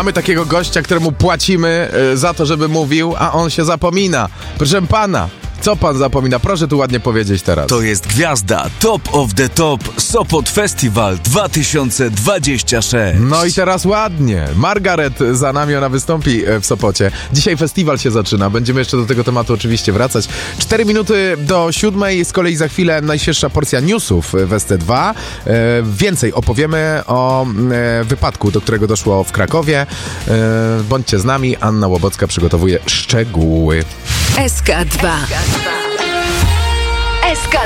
Mamy takiego gościa, któremu płacimy za to, żeby mówił, a on się zapomina. Proszę pana, co pan zapomina? Proszę tu ładnie powiedzieć teraz. To jest gwiazda Top of the Top Sopot Festival 2026. No i teraz ładnie. Margaret za nami, ona wystąpi w Sopocie. Dzisiaj festiwal się zaczyna. Będziemy jeszcze do tego tematu oczywiście wracać. 4 minuty do 7:00. Z kolei za chwilę najświeższa porcja newsów w ST2. Więcej opowiemy o wypadku, do którego doszło w Krakowie. Bądźcie z nami. Anna Łobocka przygotowuje szczegóły. SK2.